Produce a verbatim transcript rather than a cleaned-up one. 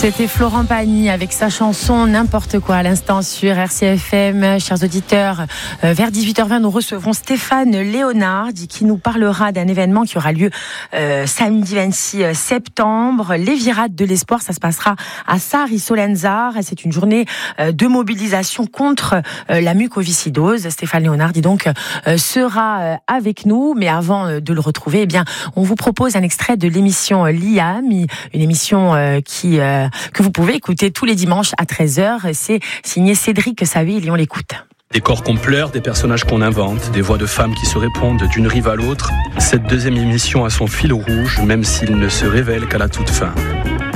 C'était Florent Pagny avec sa chanson N'importe quoi à l'instant sur R C F M. Chers auditeurs, euh, vers dix-huit heures vingt, nous recevrons Stéphane Léonard qui nous parlera d'un événement qui aura lieu euh, samedi vingt-six septembre. Les Virades de l'Espoir, ça se passera à Sari-Solenzar. C'est une journée euh, de mobilisation contre euh, la mucoviscidose. Stéphane Léonard, dit donc, euh, sera euh, avec nous. Mais avant euh, de le retrouver, eh bien, on vous propose un extrait de l'émission euh, L'I A M, une émission euh, qui... Euh, que vous pouvez écouter tous les dimanches à treize heures. C'est signé Cédric Saville et on l'écoute. Des corps qu'on pleure, des personnages qu'on invente, des voix de femmes qui se répondent d'une rive à l'autre. Cette deuxième émission a son fil rouge, même s'il ne se révèle qu'à la toute fin.